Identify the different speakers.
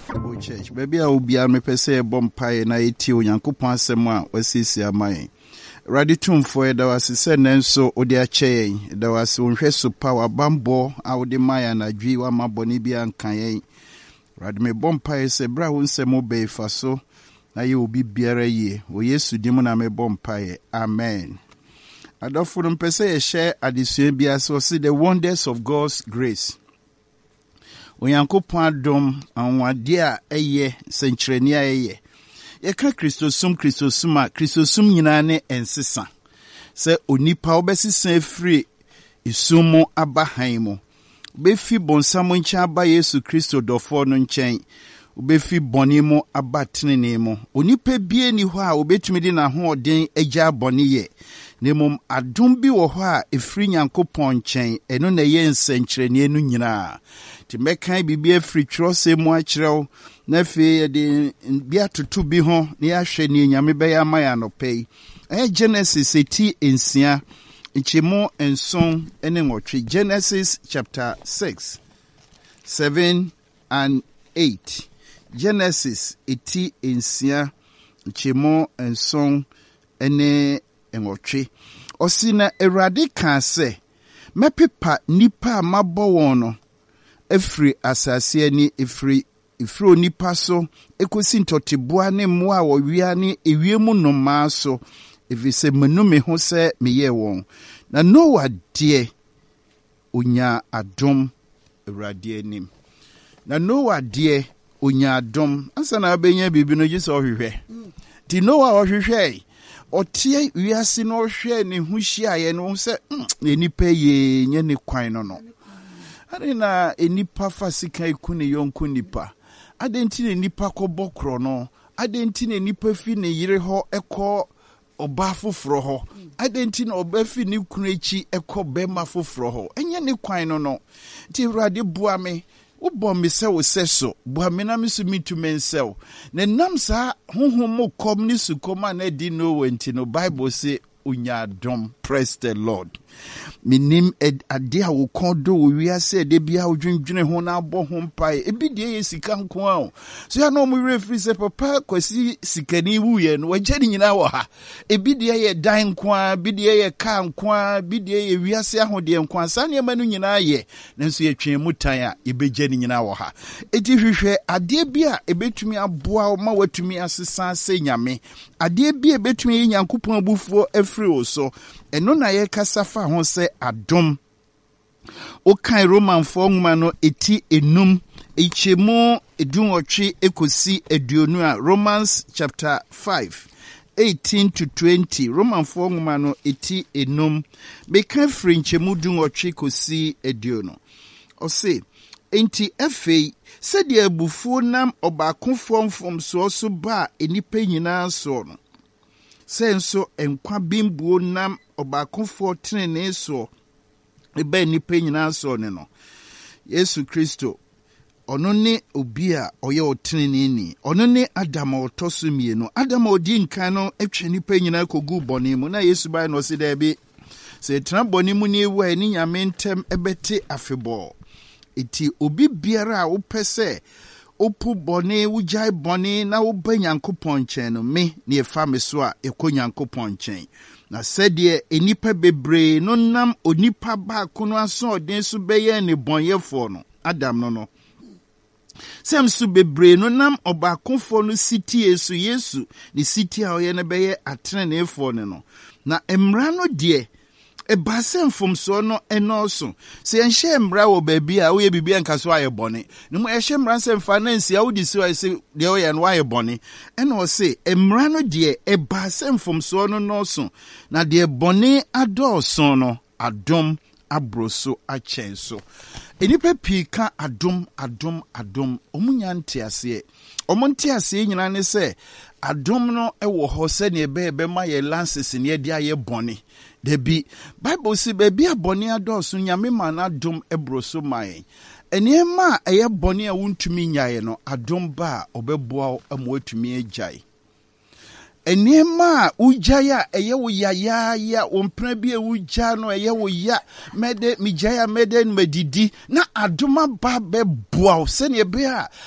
Speaker 1: Church. Baby, I will be a me pese bompaye na eti onyankopon asem a wasisi amaye. Ready to for da was se nenso odi ache da was onhwe so power bambo a odi maya na dwi wa maboni bia nkan yen. Ready me bompaye se bra wo nsem obe fa so na ye obi biara ye. O Yesu dim na me bompaye. Amen. Adofo mpese ye share adisua bia so see the wonders of God's grace. Onyankopon adom anwade a eye senkyereni a eye yeka Kristosum a Kristosum nyina ne ensesa se onipa obesisa afiri isumu abahan mu befi bonsam nkyɛn aba Yesu Kristo dɔfo no nkyɛn obefi bɔne mu aba tenene mu onipa bie ni hɔ a obetumi di na hoɔden agya bɔne ye nemom adom bi wɔ hɔ a efiri Nyankopɔn nkyɛn ɛno na yɛ nsenkyereni no nyinaa Timekan bibia free trose mu akyerɛw na fe de bia tutu bi ho na yahwɛ ne nyame bɛyɛ amaya no pɛi Genesis eti ensia nkyemo enson ene nwɔtwe Genesis chapter 6 7 and 8 Genesis eti ensia nkyemo enson ene nwɔtwe osina Awurade ka sɛ mɛpepa nipa mabɔ wɔn no efri asase ani efri onipa so ekosi ntɔteboa ne mmoa a wɔwia ne ewiemu nnomaa so efise menu me ho sɛ meyɛ wɔn na Noah de onya adom Awurade anim na Noah de onya adom ansa na abenya bibi no gye sɛ ɔhwehwɛ ti Noah ɔhwehwɛ ɔtie wiase no ɔhwɛ ne ho hyiaeɛ no sɛ nipa ye nye ne kwan no Adena enipa fasika ikune yonko nipa. Adenti ne nipa ko bokro no. Adenti ne nipa fi ne yire ho eko oba foforo ho. Adenti ne oba fi ne kunu echi eko bema foforo ho. Enye ne kwan no. Ti Awurade bua me. Wo me se wo seso. Bua me na me so mitu mensew. Ne nam sa honhom mo kom ni sukoma na di no wenti no Bible say unya dom. Praise the Lord. Minim ade a wo kondo wo wiase de bia wo dwendwene ho na abɔ ho mpae ebi de ye sika nko a so ya no mo refri se papa kwasi sikani wuye no wagye ni nyina wɔ ha ebi de ye dan nko a bi de ye ka nko a bi de ye wiase ahode nko a sa ne ma no nyina ye nanso ye twen mutan a ebegye ni nyina wɔ ha eti hwehwɛ ade bi a ebetumi aboa ma watumi asesa se nyame ade bi ebetumi ye Nyankopɔn abufuo afiri wo so eno na ye kasa fa ho se adom okan Roman nwoma no eti enum ichemu edunwotwe ekosi eduonu a Romans chapter 5 18 to 20 Roman nwoma no eti enum beka firi nchemu dunwotwe kosi eduonu ose enti afei sɛdeɛ abufuo nam ɔbaakofo mfomsoɔ so ba enipa nyinaa so no senso enkwa bimbuo nam ɔbaakofo tenene so eba nipa nyinaa so ne no Yesu Kristo ɔno ne obi a ɔyɛ otenene ni ɔno ne Adam ɔtɔ so mienu Adam odi nkan no atwa nipa nyinaa kogu bɔne mu na Yesu bai no se da bi se tena bɔne mu ne ewu a ni nyame ntem ebete afebɔ eti obi biara a wopɛ sɛ opu bɔne wujai bɔne na woba Nyankopɔn nkyɛn no me ne efa me so a ekɔ Nyankopɔn nkyɛn na sɛdeɛ enipa bebree no nam onipa baako no aso ɔden so bɛyɛ ne bɔnyɛfo no Adam no sɛm so bebree no nam ɔbaakofo no sitie so Yesu ne sitie a ɔyɛ no bɛyɛ atreneefo no na mmara no deɛ ebasem fomso no enoso se enhye mmra wo baabi a wo ye bibia nka so aye bone no mo ehye mmra nsem fa na nsia wo di so aye se de wo ye no aye bone ena o se mmra no de ebasem fomso no noso na de bone adoso no adom abroso achenso enipa pika adom omunya ntiase omontiase nyina ne se adom no ewo ho se ne ebe ma ye lances ne de aye bone debi Bible si baby abone adoso nyame ma na adom ebroso mai eniema eye bone a wuntumi nyae no adom ba obeboa amwatumi agyae eniema ujaya eye wo ya ompra bi uja no eye wo ya mede mijaya mede medidi na adoma ba beboa se ne be a